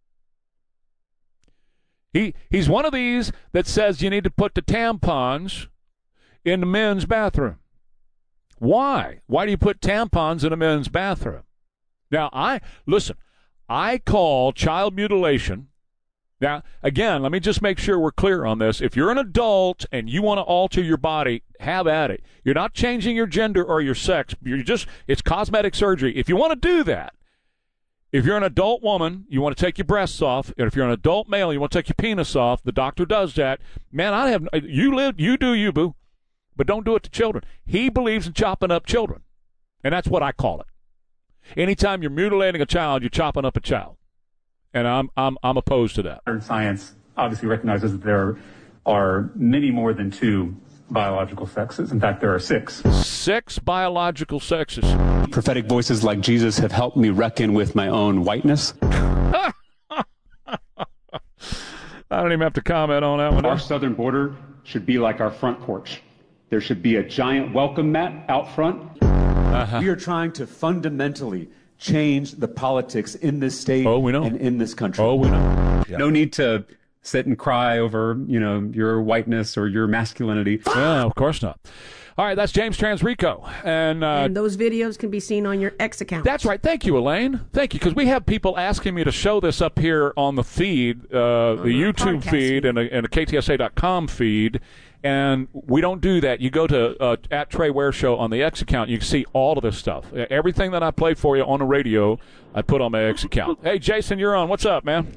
He's one of these that says you need to put the tampons in the men's bathroom. Why? Why do you put tampons in a men's bathroom? Now, I call child mutilation. Now, again, let me just make sure we're clear on this. If you're an adult and you want to alter your body, have at it. You're not changing your gender or your sex. It's cosmetic surgery. If you want to do that, if you're an adult woman, you want to take your breasts off, and if you're an adult male, you want to take your penis off, the doctor does that. Man, you do you, boo. But don't do it to children. He believes in chopping up children, and that's what I call it. Anytime you're mutilating a child, you're chopping up a child, and I'm opposed to that. Modern science obviously recognizes that there are many more than two biological sexes. In fact, there are 6. 6 biological sexes. Prophetic voices like Jesus have helped me reckon with my own whiteness. I don't even have to comment on that one. Our southern border should be like our front porch. There should be a giant welcome mat out front. We are trying to fundamentally change the politics in this state and in this country. Oh, we know. Yeah. No need to sit and cry over, your whiteness or your masculinity. Yeah, of course not. All right, that's James Transrico. And those videos can be seen on your X account. That's right. Thank you, Elaine. Thank you, because we have people asking me to show this up here on the feed, the YouTube feed and the KTSA.com feed, and we don't do that. You go to at Trey Ware Show on the X account, you can see all of this stuff. Everything that I play for you on the radio, I put on my X account. Hey, Jason, you're on. What's up, man?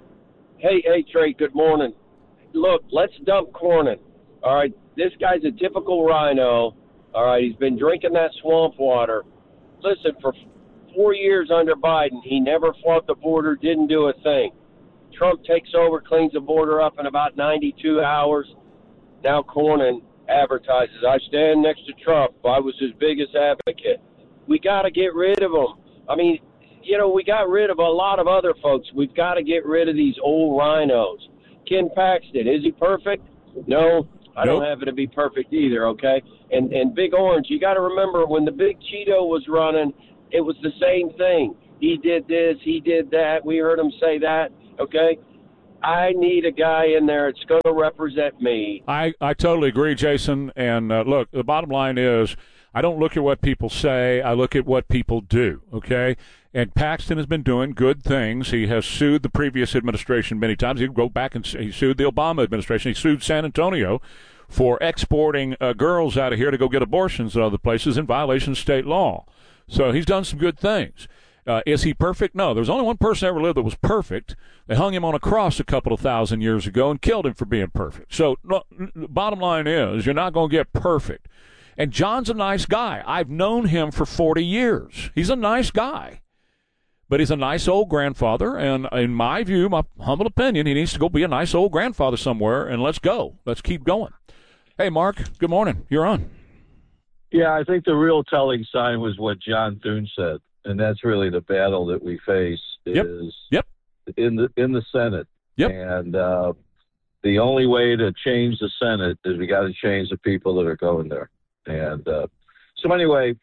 Hey, Trey, good morning. Look, let's dump Cornyn. All right, this guy's a typical rhino. All right, he's been drinking that swamp water. Listen, for 4 years under Biden, he never fought the border, didn't do a thing. Trump takes over, cleans the border up in about 92 hours. Now Cornyn advertises, I stand next to Trump. I was his biggest advocate. We got to get rid of him. I mean, we got rid of a lot of other folks. We've got to get rid of these old rhinos. Ken Paxton, is he perfect? No, I don't have it to be perfect either, okay? And Big Orange, you got to remember when the Big Cheeto was running, it was the same thing. He did this, he did that. We heard him say that, okay? I need a guy in there that's going to represent me. I totally agree, Jason. And look, the bottom line is I don't look at what people say. I look at what people do, okay? And Paxton has been doing good things. He has sued the previous administration many times. He go back and he sued the Obama administration. He sued San Antonio for exporting girls out of here to go get abortions in other places in violation of state law. So he's done some good things. Is he perfect? No. There's only one person ever lived that was perfect. They hung him on a cross a couple of thousand years ago and killed him for being perfect. So bottom line is you're not going to get perfect. And John's a nice guy. I've known him for 40 years. He's a nice guy. But he's a nice old grandfather, and in my view, my humble opinion, he needs to go be a nice old grandfather somewhere, and let's go. Let's keep going. Hey, Mark, good morning. You're on. Yeah, I think the real telling sign was what John Thune said, and that's really the battle that we face is in the Senate. Yep. And the only way to change the Senate is we got to change the people that are going there. And so anyway,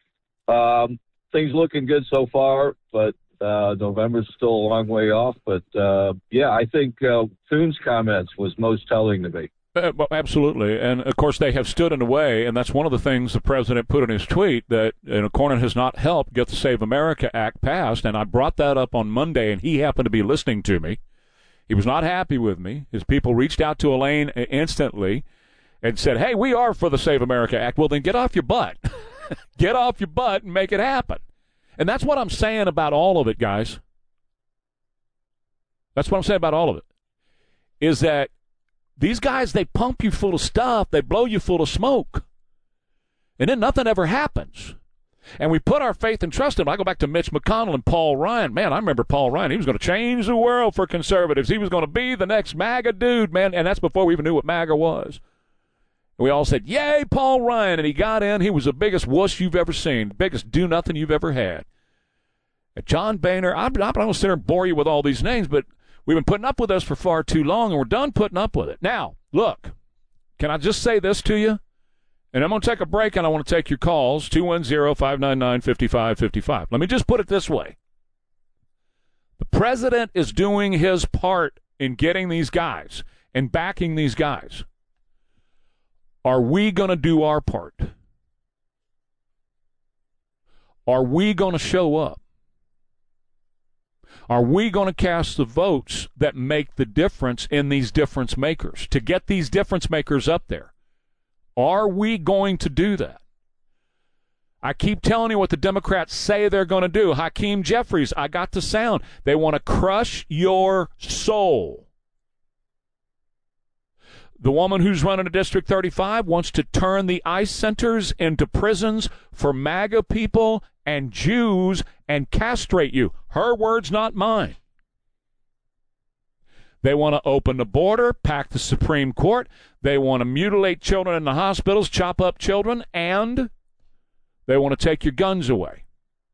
things looking good so far, but November's still a long way off. But, I think Thune's comments was most telling to me. Well, absolutely. And, of course, they have stood in the way, and that's one of the things the president put in his tweet, that Cornyn has not helped get the Save America Act passed. And I brought that up on Monday, and he happened to be listening to me. He was not happy with me. His people reached out to Elaine instantly and said, hey, we are for the Save America Act. Well, then get off your butt. Get off your butt and make it happen. And that's what I'm saying about all of it, guys. That's what I'm saying about all of it, is that these guys, they pump you full of stuff. They blow you full of smoke. And then nothing ever happens. And we put our faith and trust in them. I go back to Mitch McConnell and Paul Ryan. Man, I remember Paul Ryan. He was going to change the world for conservatives. He was going to be the next MAGA dude, man. And that's before we even knew what MAGA was. We all said, yay, Paul Ryan. And he got in. He was the biggest wuss you've ever seen, biggest do-nothing you've ever had. And John Boehner, I'm not going to sit here and bore you with all these names, but we've been putting up with this for far too long, and we're done putting up with it. Now, look, can I just say this to you? And I'm going to take a break, and I want to take your calls, 210-599-5555. Let me just put it this way. The president is doing his part in getting these guys and backing these guys. Are we going to do our part? Are we going to show up? Are we going to cast the votes that make the difference in these difference makers, to get these difference makers up there? Are we going to do that? I keep telling you what the Democrats say they're going to do. Hakeem Jeffries, I got the sound. They want to crush your soul. The woman who's running a District 35 wants to turn the ICE centers into prisons for MAGA people and Jews and castrate you. Her words, not mine. They want to open the border, pack the Supreme Court. They want to mutilate children in the hospitals, chop up children, and they want to take your guns away.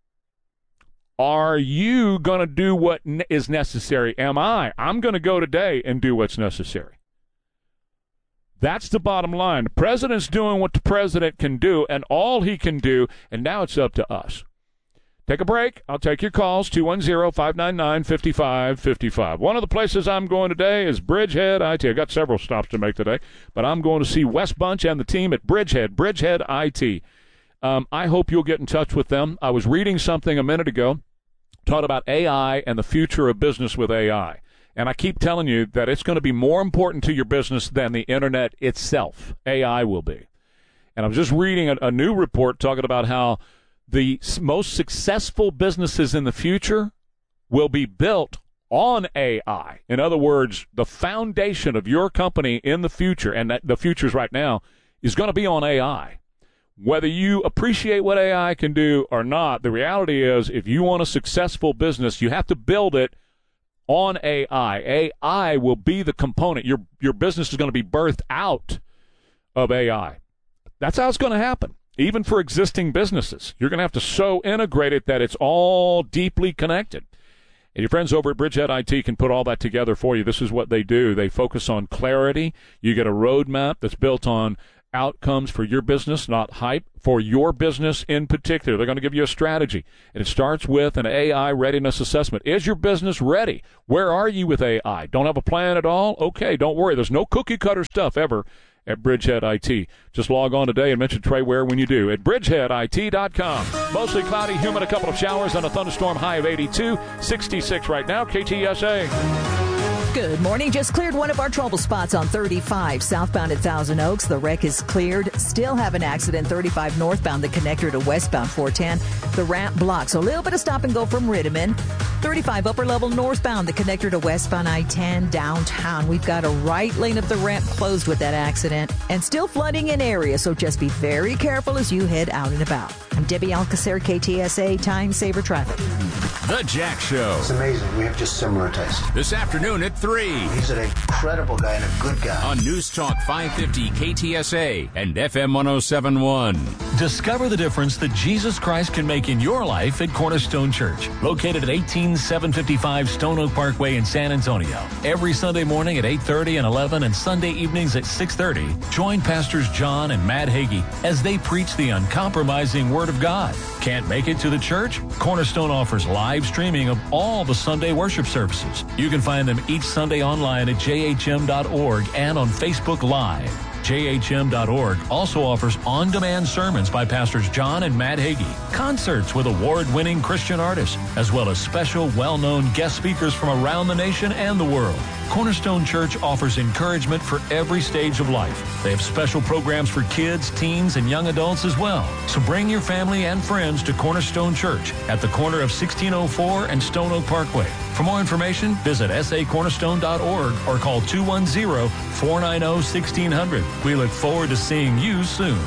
Are you going to do what is necessary? Am I? I'm going to go today and do what's necessary. That's the bottom line. The president's doing what the president can do and all he can do, and now it's up to us Take a break. I'll take your calls, 210-599-5555. One of the places I'm going today is Bridgehead IT. I got several stops to make today, but I'm going to see Wes Bunch and the team at Bridgehead IT. I hope you'll get in touch with them. I was reading something a minute ago, talked about AI and the future of business with AI. And I keep telling you that it's going to be more important to your business than the Internet itself. AI will be. And I was just reading a new report talking about how the most successful businesses in the future will be built on AI. In other words, the foundation of your company in the future, and that the future's right now, is going to be on AI. Whether you appreciate what AI can do or not, the reality is if you want a successful business, you have to build it on AI. AI will be the component. Your business is going to be birthed out of AI. That's how it's going to happen. Even for existing businesses, you're going to have to so integrate it that it's all deeply connected. And your friends over at Bridgehead IT can put all that together for you. This is what they do. They focus on clarity. You get a roadmap that's built on outcomes for your business, not hype, for your business in particular. They're going to give you a strategy, and it starts with an AI readiness assessment. Is your business ready? Where are you with AI? Don't have a plan at all? Okay, don't worry. There's no cookie-cutter stuff ever at Bridgehead IT. Just log on today and mention Trey Ware when you do at bridgeheadit.com. Mostly cloudy, humid, a couple of showers, and a thunderstorm, high of 82, 66 right now, KTSA. Good morning. Just cleared one of our trouble spots on 35 southbound at Thousand Oaks. The wreck is cleared. Still have an accident 35 northbound, the connector to westbound 410. The ramp blocks. A little bit of stop and go from Rittiman. 35 upper level northbound, the connector to westbound I-10 downtown. We've got a right lane of the ramp closed with that accident and still flooding in areas, so just be very careful as you head out and about. I'm Debbie Alcacer, KTSA Time Saver Traffic. The Jack Show. It's amazing. We have just similar tastes. This afternoon at 3. He's an incredible guy and a good guy. On News Talk 550 KTSA and FM 1071. Discover the difference that Jesus Christ can make in your life at Cornerstone Church. Located at 18755 Stone Oak Parkway in San Antonio. Every Sunday morning at 8:30 and 11 and Sunday evenings at 6:30. Join Pastors John and Matt Hagee as they preach the uncompromising Word of God. Can't make it to the church? Cornerstone offers live streaming of all the Sunday worship services. You can find them each Sunday online at jhm.org and on Facebook Live. JHM.org also offers on-demand sermons by Pastors John and Matt Hagee, concerts with award-winning Christian artists, as well as special, well-known guest speakers from around the nation and the world. Cornerstone Church offers encouragement for every stage of life. They have special programs for kids, teens, and young adults as well. So bring your family and friends to Cornerstone Church at the corner of 1604 and Stone Oak Parkway. For more information, visit sacornerstone.org or call 210-490-1600. We look forward to seeing you soon.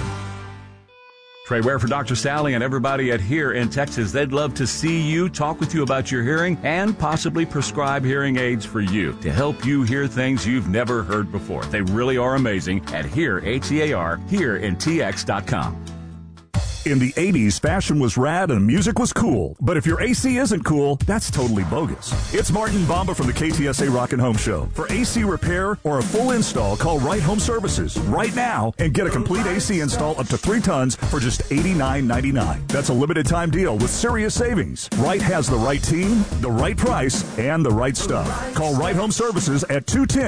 Trey Ware for Dr. Sally and everybody at Here in Texas. They'd love to see you, talk with you about your hearing, and possibly prescribe hearing aids for you to help you hear things you've never heard before. They really are amazing at Here, H-E-A-R, HereInTX.com. In the 80s, fashion was rad and music was cool. But if your AC isn't cool, that's totally bogus. It's Martin Bamba from the KTSA Rock and Home Show. For AC repair or a full install, call Right Home Services right now and get a complete AC install up to 3 tons for just $89.99. That's a limited time deal with serious savings. Right has the right team, the right price, and the right stuff. Call Right Home Services at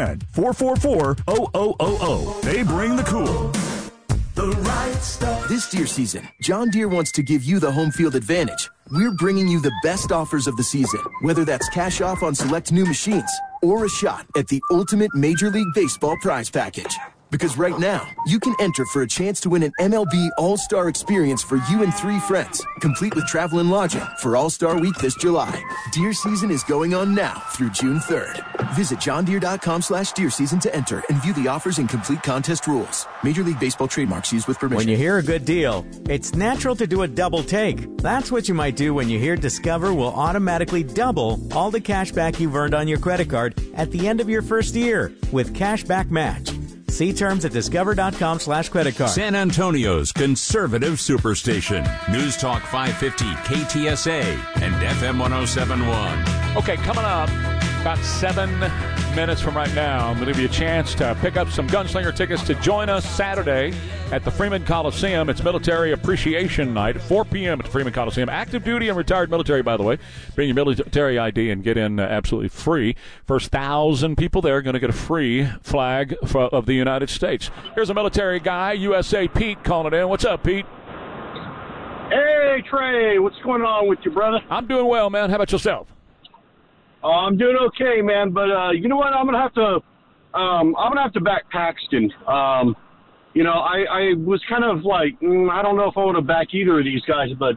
210-444-0000. They bring the cool. The right stuff. This deer season, John Deere wants to give you the home field advantage. We're bringing you the best offers of the season, whether that's cash off on select new machines or a shot at the ultimate Major League Baseball prize package. Because right now, you can enter for a chance to win an MLB All-Star experience for you and 3 friends, complete with travel and lodging for All-Star Week this July. Deer season is going on now through June 3rd. Visit johndeere.com/deer season to enter and view the offers and complete contest rules. Major League Baseball trademarks used with permission. When you hear a good deal, it's natural to do a double take. That's what you might do when you hear Discover will automatically double all the cash back you've earned on your credit card at the end of your first year with Cashback Match. See terms at discover.com/credit card. San Antonio's conservative superstation. News Talk 550 KTSA and FM 1071. Okay, coming up, about 7 minutes from right now, I'm going to give you a chance to pick up some Gunslinger tickets to join us Saturday at the Freeman Coliseum. It's Military Appreciation Night at 4 p.m. at the Freeman Coliseum. Active duty and retired military, by the way. Bring your military ID and get in absolutely free. First 1,000 people there are going to get a free flag of the United States. Here's a military guy, USA Pete, calling it in. What's up, Pete? Hey, Trey. What's going on with you, brother? I'm doing well, man. How about yourself? I'm doing okay, man. But you know what? I'm gonna have to back Paxton. You know, I was kind of like, I don't know if I want to back either of these guys, but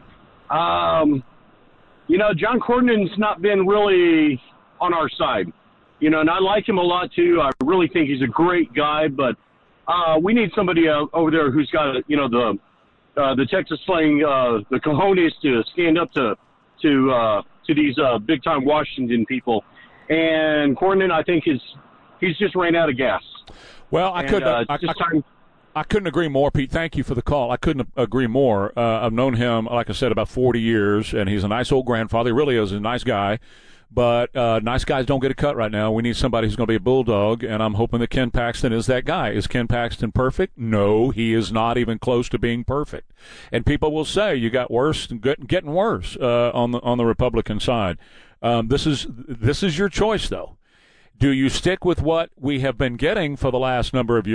you know, John Cornyn's not been really on our side. You know, and I like him a lot too. I really think he's a great guy, but we need somebody over there who's got, you know, the Texas slang, the cojones to stand up to these big time Washington people. And Cornyn, I think he's just ran out of gas. Well, I couldn't agree more, Pete. Thank you for the call. I couldn't agree more. I've known him, like I said, about 40 years, and he's a nice old grandfather. He really is a nice guy. But nice guys don't get a cut right now. We need somebody who's going to be a bulldog, and I'm hoping that Ken Paxton is that guy. Is Ken Paxton perfect? No, he is not even close to being perfect. And people will say you got worse and getting worse on the Republican side. This is your choice, though. Do you stick with what we have been getting for the last number of years?